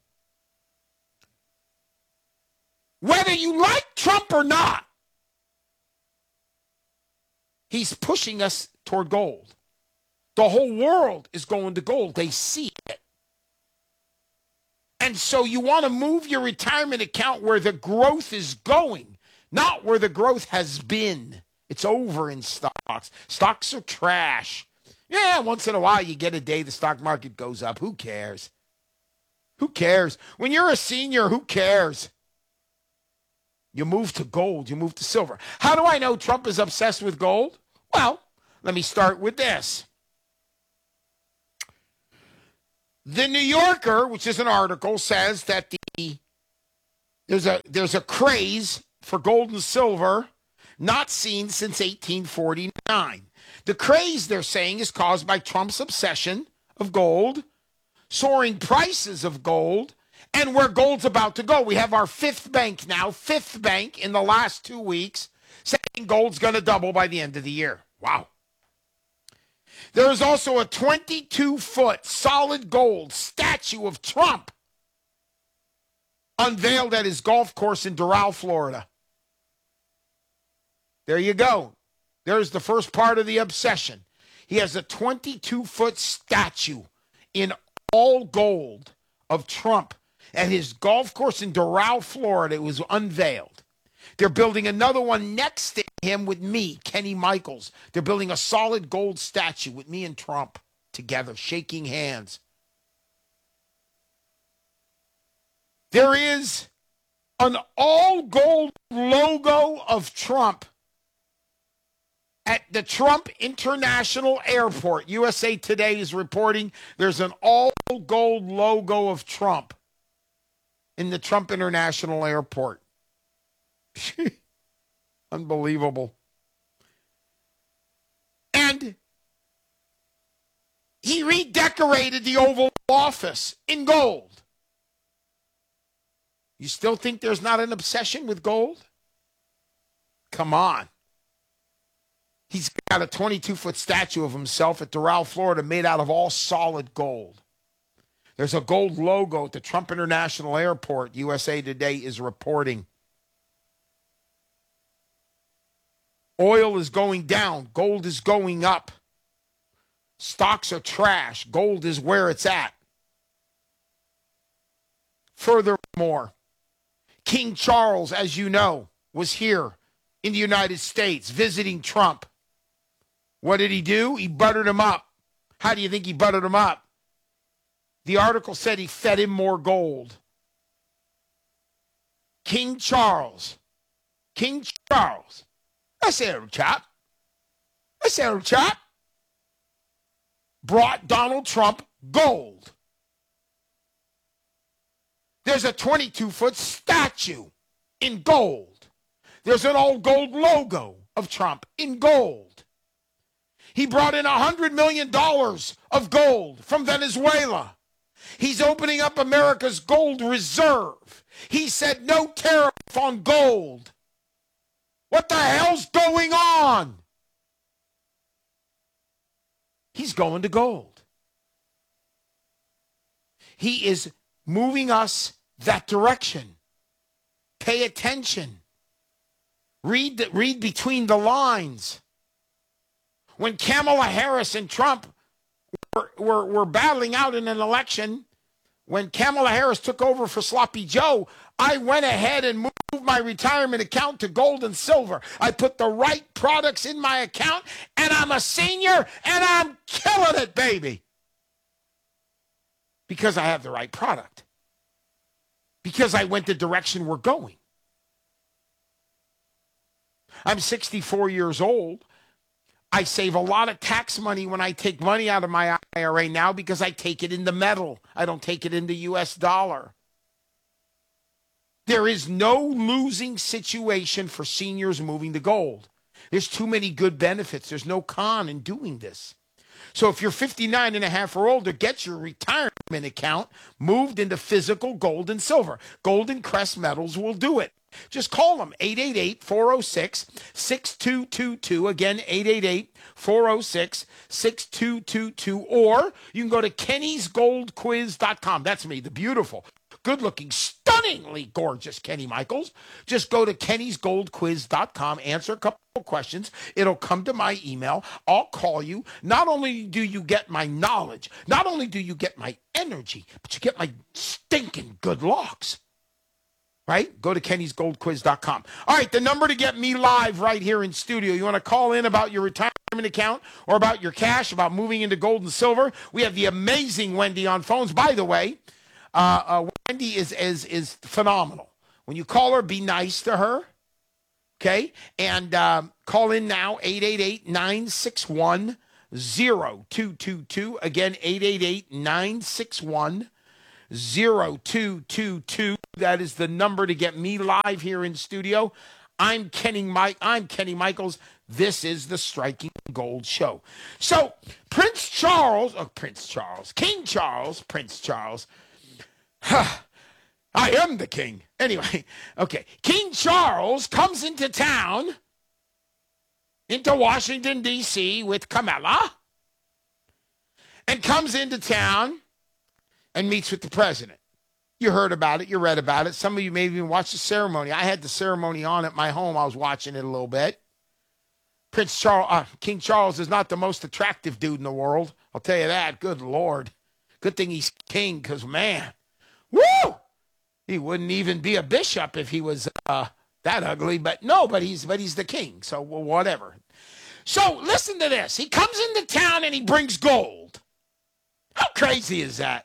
Whether you like Trump or not, he's pushing us toward gold. The whole world is going to gold. They see it. And so you want to move your retirement account where the growth is going, not where the growth has been. It's over in stocks. Stocks are trash. Yeah, once in a while you get a day the stock market goes up. Who cares? Who cares? When you're a senior, who cares? You move to gold. You move to silver. How do I know Trump is obsessed with gold? Well, let me start with this. The New Yorker, which is an article, says that the there's a there's a craze for gold and silver not seen since eighteen forty-nine. The craze, they're saying, is caused by Trump's obsession of gold, soaring prices of gold, and where gold's about to go. We have our fifth bank now, fifth bank in the last two weeks, saying gold's going to double by the end of the year. Wow. There is also a twenty-two foot solid gold statue of Trump unveiled at his golf course in Doral, Florida. There you go. There's the first part of the obsession. He has a twenty-two foot statue in all gold of Trump at his golf course in Doral, Florida. It was unveiled. They're building another one next to him with me, Kenny Michaels. They're building a solid gold statue with me and Trump together, shaking hands. There is an all-gold logo of Trump at the Trump International Airport. U S A Today is reporting there's an all-gold logo of Trump in the Trump International Airport. Unbelievable. And he redecorated the Oval Office in gold. You still think there's not an obsession with gold? Come on. He's got a twenty-two foot statue of himself at Doral, Florida, made out of all solid gold. There's a gold logo at the Trump International Airport, U S A Today is reporting. Oil is going down. Gold is going up. Stocks are trash. Gold is where it's at. Furthermore, King Charles, as you know, was here in the United States visiting Trump. What did he do? He buttered him up. How do you think he buttered him up? The article said he fed him more gold. King Charles. King Charles. That's a chap. That's a chap. Brought Donald Trump gold. There's a twenty-two foot statue in gold. There's an old gold logo of Trump in gold. He brought in one hundred million dollars of gold from Venezuela. He's opening up America's gold reserve. He said no tariff on gold. What the hell's going on? He's going to gold. He is moving us that direction. Pay attention. Read, the, read between the lines. When Kamala Harris and Trump were, were, were battling out in an election, when Kamala Harris took over for Sloppy Joe, I went ahead and moved my retirement account to gold and silver. I put the right products in my account, and I'm a senior, and I'm killing it, baby. Because I have the right product. Because I went the direction we're going. I'm sixty-four years old. I save a lot of tax money when I take money out of my I R A now because I take it in the metal. I don't take it in the U S dollar. There is no losing situation for seniors moving to gold. There's too many good benefits. There's no con in doing this. So if you're fifty-nine and a half or older, get your retirement account moved into physical gold and silver. Golden Crest Metals will do it. Just call them, eight eight eight, four oh six, six two two two. Again, eight eight eight, four oh six, six two two two. Or you can go to kennys gold quiz dot com. That's me, the beautiful, good-looking, stunningly gorgeous Kenny Michaels. Just go to kennys gold quiz dot com, answer a couple questions. It'll come to my email. I'll call you. Not only do you get my knowledge, not only do you get my energy, but you get my stinking good looks. Right? Go to kennys gold quiz dot com. All right, the number to get me live right here in studio. You want to call in about your retirement account or about your cash, about moving into gold and silver, we have the amazing Wendy on phones. By the way, uh, uh, Wendy is, is, is phenomenal. When you call her, be nice to her. Okay? And um, call in now, eight eight eight, nine six one, zero two two two. Again, eight eight eight, nine six one, zero two two two. That is the number to get me live here in studio. I'm Kenny Mike. I'm Kenny Michaels. This is the Striking Gold Show. So, Prince Charles, oh, Prince Charles, King Charles, Prince Charles. Huh, I am the king. Anyway, okay. King Charles comes into town, into Washington, D C with Camilla, and comes into town and meets with the president. You heard about it. You read about it. Some of you maybe even watched the ceremony. I had the ceremony on at my home. I was watching it a little bit. Prince Charles, uh, King Charles is not the most attractive dude in the world. I'll tell you that. Good Lord. Good thing he's king, because, man, woo! He wouldn't even be a bishop if he was uh, that ugly. But no, but he's, but he's the king, so well, whatever. So listen to this. He comes into town and he brings gold. How crazy is that?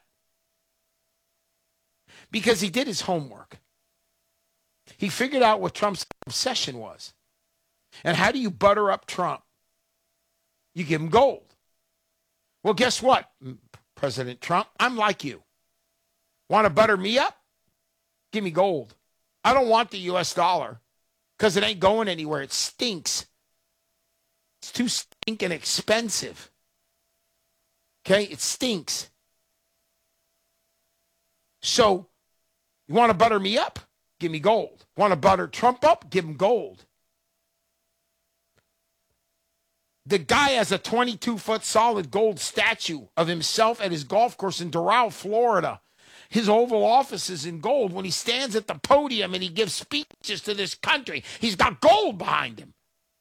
Because he did his homework. He figured out what Trump's obsession was. And how do you butter up Trump? You give him gold. Well, guess what, President Trump? I'm like you. Want to butter me up? Give me gold. I don't want the U S dollar because it ain't going anywhere. It stinks. It's too stinking expensive. Okay? It stinks. So, you want to butter me up? Give me gold. Want to butter Trump up? Give him gold. The guy has a twenty-two foot solid gold statue of himself at his golf course in Doral, Florida. His Oval Office is in gold. When he stands at the podium and he gives speeches to this country, he's got gold behind him.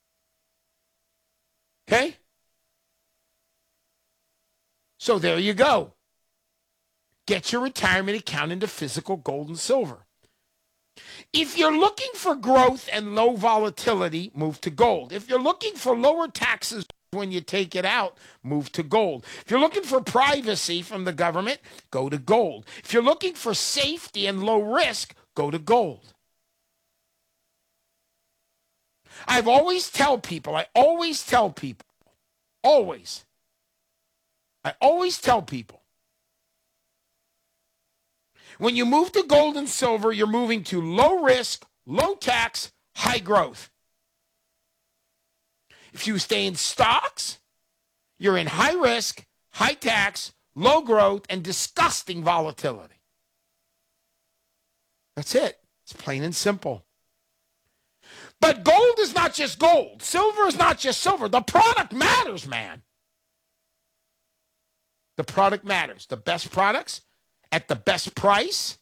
Okay? So there you go. Get your retirement account into physical gold and silver. If you're looking for growth and low volatility, move to gold. If you're looking for lower taxes when you take it out, move to gold. If you're looking for privacy from the government, go to gold. If you're looking for safety and low risk, go to gold. I've always tell people, I always tell people, always, I always tell people, when you move to gold and silver, you're moving to low risk, low tax, high growth. If you stay in stocks, you're in high risk, high tax, low growth, and disgusting volatility. That's it. It's plain and simple. But gold is not just gold. Silver is not just silver. The product matters, man. The product matters. The best products at the best price,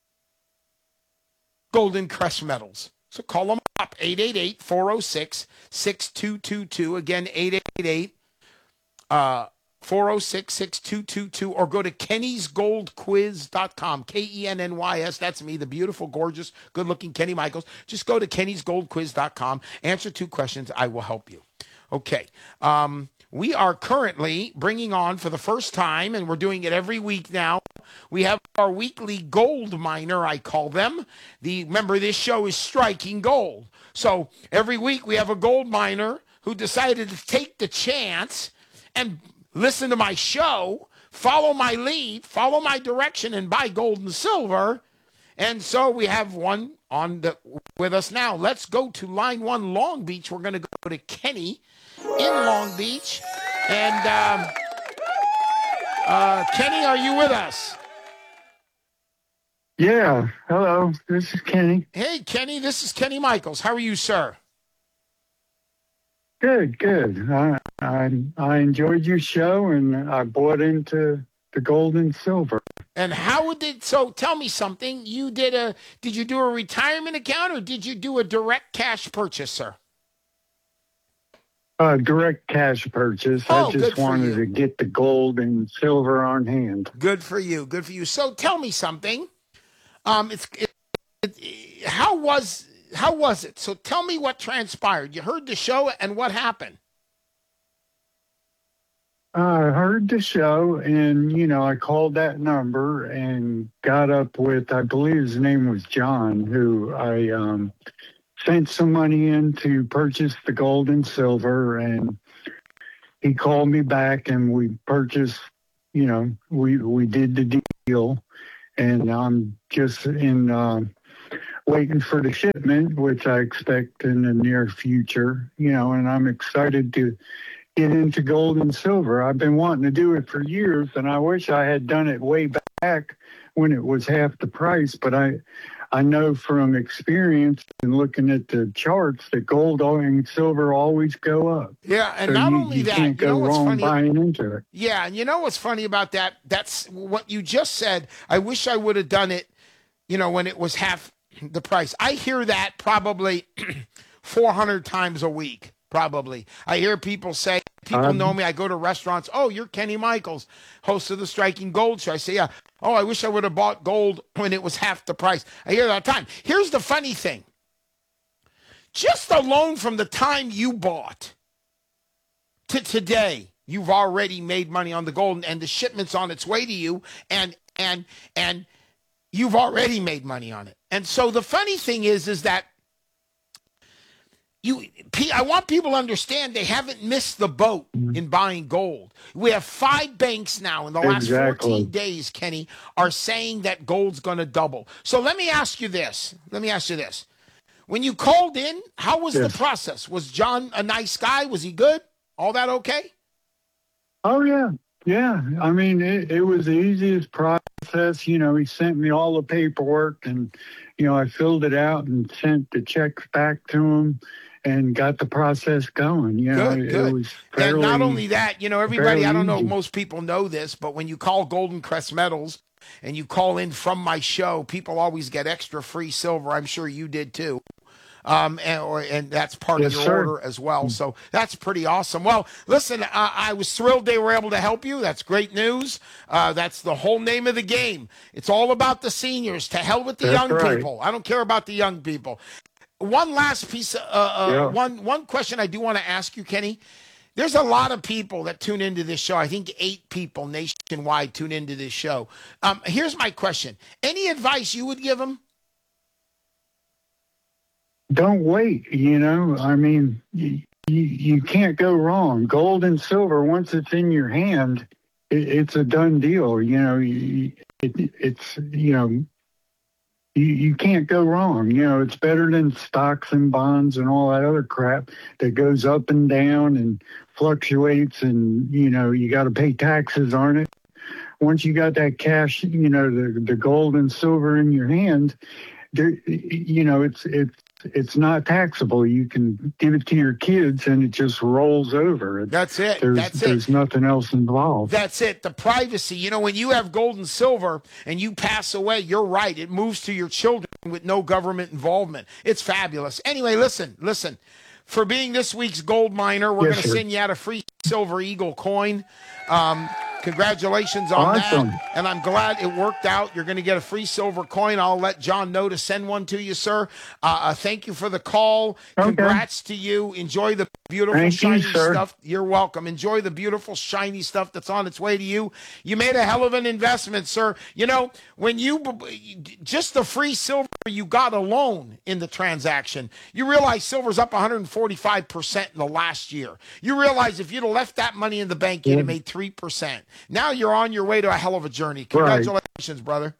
Golden Crest Metals. So call them up, eight eight eight, four oh six, six two two two. Again, eight eight eight, four oh six, six two two two. Or go to kennys gold quiz dot com, K E N N Y S. That's me, the beautiful, gorgeous, good-looking Kenny Michaels. Just go to kennys gold quiz dot com. Answer two questions. I will help you. Okay. Um, we are currently bringing on for the first time, and we're doing it every week now, we have our weekly gold miner, I call them. The remember, this show is Striking Gold. So every week we have a gold miner who decided to take the chance and listen to my show, follow my lead, follow my direction, and buy gold and silver. And so we have one on the, with us now. Let's go to line one, Long Beach. We're going to go to Kenny in Long Beach. And um, uh, Kenny, are you with us? Yeah. Hello. This is Kenny. Hey, Kenny. This is Kenny Michaels. How are you, sir? Good, good. I, I, I enjoyed your show, and I bought into the gold and silver. And how did, so tell me something. You did a, did you do a retirement account, or did you do a direct cash purchase, sir? Uh, direct cash purchase. Oh, I good just for wanted you. to get the gold and silver on hand. Good for you. Good for you. So tell me something. Um, it's, it, it, how was, how was it? So tell me what transpired. You heard the show and what happened? I heard the show, and, you know, I called that number and got up with, I believe his name was John, who I um, sent some money in to purchase the gold and silver, and he called me back, and we purchased, you know, we, we did the deal, and I'm just in uh, waiting for the shipment, which I expect in the near future, you know, and I'm excited to get into gold and silver. I've been wanting to do it for years, and I wish I had done it way back when it was half the price. But I, I know from experience and looking at the charts that gold and silver always go up. Yeah, and So not you, only you that, can't you know go what's wrong funny? buying into it. Yeah, and you know what's funny about that? That's what you just said. I wish I would have done it, you know, when it was half the price. I hear that probably four hundred times a week. Probably. I hear people say, people Um, know me. I go to restaurants. Oh, you're Kenny Michaels, host of the Striking Gold Show. I say, yeah. Oh, I wish I would have bought gold when it was half the price. I hear that all the time. Here's the funny thing. Just alone from the time you bought to today, you've already made money on the gold, and the shipment's on its way to you, and and and you've already made money on it. And so the funny thing is, is that You, I want people to understand they haven't missed the boat in buying gold. We have five banks now in the last Exactly. fourteen days, Kenny, are saying that gold's going to double. So let me ask you this. Let me ask you this. When you called in, how was Yes. the process? Was John a nice guy? Was he good? All that okay? Oh, yeah. Yeah. I mean, it, it was the easiest process. You know, he sent me all the paperwork, and, you know, I filled it out and sent the checks back to him and got the process going. You know, Good, it, good. it was And fairly, not only that, you know, everybody, fairly I don't know if easy. most people know this, but when you call Golden Crest Metals and you call in from my show, people always get extra free silver. I'm sure you did too. Um, and, or, and that's part Yes, of your sir. order as well. So that's pretty awesome. Well, listen, uh, I was thrilled they were able to help you. That's great news. Uh, that's the whole name of the game. It's all about the seniors. To hell with the That's young right. people. I don't care about the young people. One last piece, uh, uh, Yeah. one one question I do want to ask you, Kenny. There's a lot of people that tune into this show. I think eight people nationwide tune into this show. Um, here's my question. Any advice you would give them? Don't wait, you know. I mean, you, you, you can't go wrong. Gold and silver, once it's in your hand, it, it's a done deal. You know, you, it, it's, you know, you, you can't go wrong. You know, it's better than stocks and bonds and all that other crap that goes up and down and fluctuates, and, you know, you got to pay taxes on it. Once you got that cash, you know, the, the gold and silver in your hand, there, you know, it's, it's, it's not taxable. You can give it to your kids and it just rolls over. That's it. There's, That's it. there's nothing else involved. That's it. The privacy. You know, when you have gold and silver and you pass away, you're right. It moves to your children with no government involvement. It's fabulous. Anyway, listen, listen. For being this week's gold miner, we're Yes, going to sir. send you out a free Silver Eagle coin. Um, congratulations on Awesome. that. And I'm glad it worked out. You're going to get a free silver coin. I'll let John know to send one to you, sir. Uh, uh, thank you for the call. Okay. Congrats to you. Enjoy the beautiful, Thank you, shiny sir. stuff. You're welcome. Enjoy the beautiful, shiny stuff that's on its way to you. You made a hell of an investment, sir. You know, when you, just the free silver you got alone in the transaction, you realize silver's up one hundred forty-five percent in the last year. You realize if you'd have left that money in the bank, you'd have made three percent. Now you're on your way to a hell of a journey. Congratulations, brother.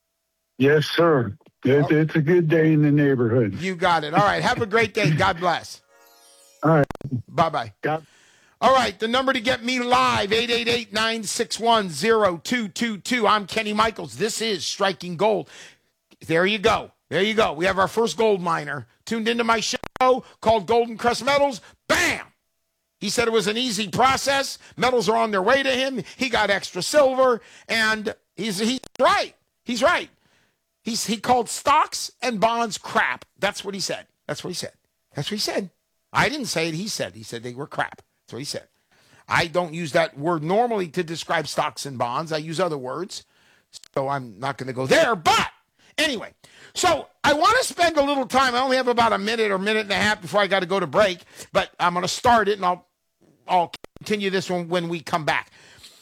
Yes, sir. It, It's a good day in the neighborhood. You got it. All right. Have a great day. God bless. All right. Bye-bye. God. All right, the number to get me live, eight eight eight, nine six one, zero two two two. I'm Kenny Michaels. This is Striking Gold. There you go. There you go. We have our first gold miner tuned into my show called Golden Crest Metals. Bam! He said it was an easy process. Metals are on their way to him. He got extra silver, and he's he's right. He's right. He's he called stocks and bonds crap. That's what he said. That's what he said. That's what he said. I didn't say it. He said. He said they were crap. That's what he said. I don't use that word normally to describe stocks and bonds. I use other words. So I'm not going to go there. But anyway, so I want to spend a little time. I only have about a minute or minute and a half before I got to go to break, but I'm going to start it and I'll, I'll continue this one when we come back.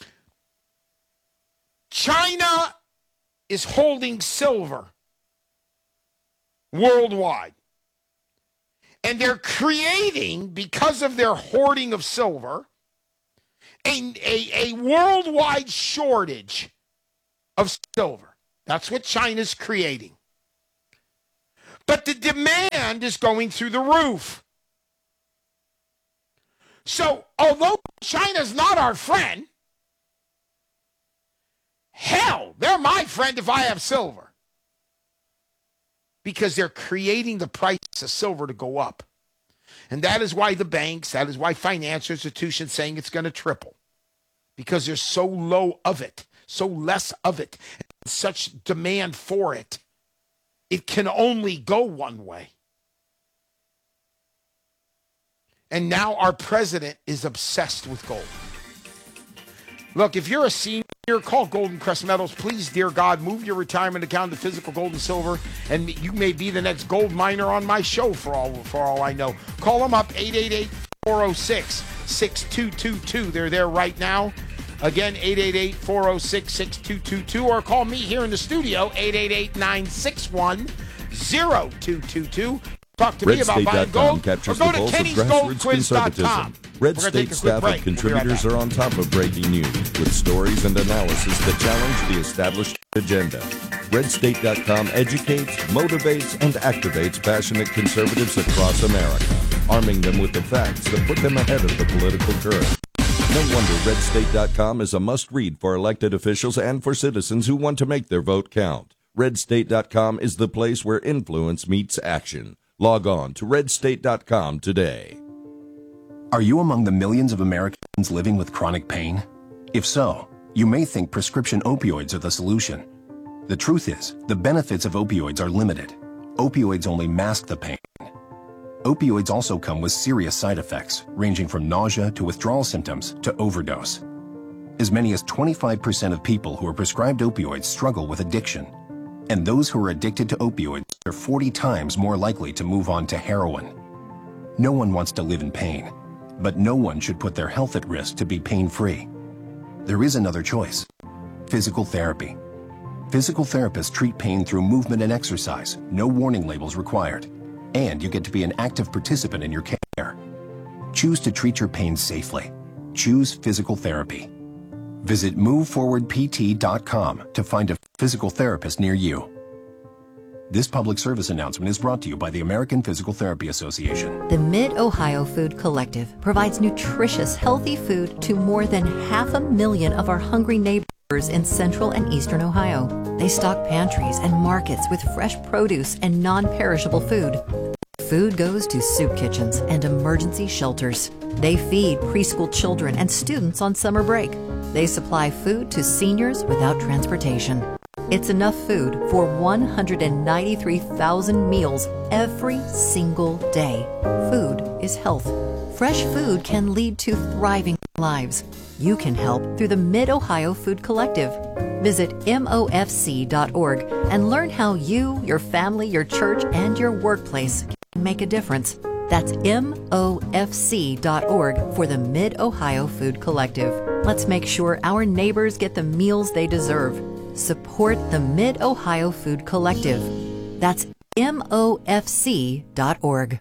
China is holding silver worldwide. And they're creating, because of their hoarding of silver, a, a, a worldwide shortage of silver. That's what China's creating. But the demand is going through the roof. So, although China's not our friend, hell, they're my friend if I have silver. Because they're creating the price of silver to go up. And that is why the banks, that is why financial institutions saying it's going to triple. Because there's so low of it, so less of it, and such demand for it. It can only go one way. And now our president is obsessed with gold. Look, if you're a senior, call Golden Crest Metals. Please, dear God, move your retirement account to physical gold and silver, and you may be the next gold miner on my show for all for all I know. Call them up, eight eight eight, four oh six, six two two two. They're there right now. Again, eight eight eight, four oh six, six two two two, or call me here in the studio, eight eight eight, nine six one, zero two two two. Talk to me about buying gold, or go to Kenny's Gold Quiz dot com. Red State staff and contributors are on top of breaking news with stories and analysis that challenge the established agenda. Red State dot com educates, motivates, and activates passionate conservatives across America, arming them with the facts that put them ahead of the political curve. No wonder Red State dot com is a must-read for elected officials and for citizens who want to make their vote count. Red State dot com is the place where influence meets action. Log on to Red State dot com today. Are you among the millions of Americans living with chronic pain? If so, you may think prescription opioids are the solution. The truth is, the benefits of opioids are limited. Opioids only mask the pain. Opioids also come with serious side effects, ranging from nausea to withdrawal symptoms to overdose. As many as twenty-five percent of people who are prescribed opioids struggle with addiction. And those who are addicted to opioids are forty times more likely to move on to heroin. No one wants to live in pain, but no one should put their health at risk to be pain-free. There is another choice: physical therapy. Physical therapists treat pain through movement and exercise, no warning labels required, and you get to be an active participant in your care. Choose to treat your pain safely. Choose physical therapy. Visit move forward P T dot com to find a physical therapist near you. This public service announcement is brought to you by the American Physical Therapy Association. The Mid-Ohio Food Collective provides nutritious, healthy food to more than half a million of our hungry neighbors in central and eastern Ohio. They stock pantries and markets with fresh produce and non-perishable food. Food goes to soup kitchens and emergency shelters. They feed preschool children and students on summer break. They supply food to seniors without transportation. It's enough food for one hundred ninety-three thousand meals every single day. Food is health. Fresh food can lead to thriving lives. You can help through the Mid-Ohio Food Collective. Visit M O F C dot org and learn how you, your family, your church, and your workplace can make a difference. That's M O F C dot org for the Mid-Ohio Food Collective. Let's make sure our neighbors get the meals they deserve. Support the Mid-Ohio Food Collective. That's M O F C dot org.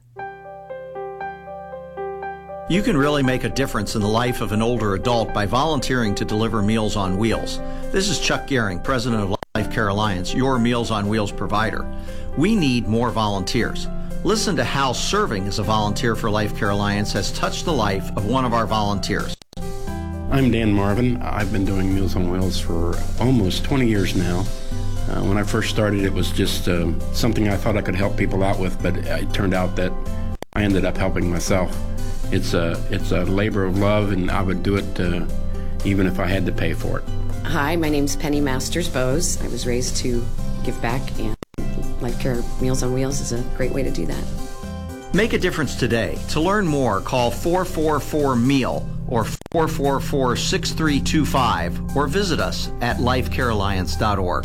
You can really make a difference in the life of an older adult by volunteering to deliver Meals on Wheels. This is Chuck Gehring, president of Life Care Alliance, your Meals on Wheels provider. We need more volunteers. Listen to how serving as a volunteer for Life Care Alliance has touched the life of one of our volunteers. I'm Dan Marvin. I've been doing Meals on Wheels for almost twenty years now. Uh, when I first started, it was just uh, something I thought I could help people out with, but it turned out that I ended up helping myself. It's a, it's a labor of love, and I would do it uh, even if I had to pay for it. Hi, my name's Penny Masters Bose. I was raised to give back, and Life Care Meals on Wheels is a great way to do that. Make a difference today. To learn more, call four four four M E A L or four four four, six three two five or visit us at life care alliance dot org.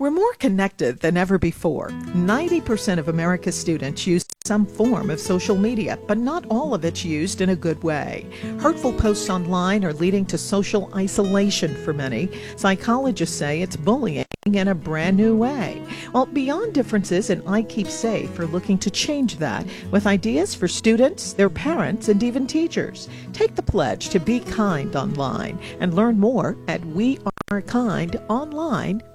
We're more connected than ever before. ninety percent of America's students use some form of social media, but not all of it's used in a good way. Hurtful posts online are leading to social isolation for many. Psychologists say it's bullying in a brand new way. Well, Beyond Differences and I Keep Safe are looking to change that with ideas for students, their parents, and even teachers. Take the pledge to be kind online and learn more at we are kind online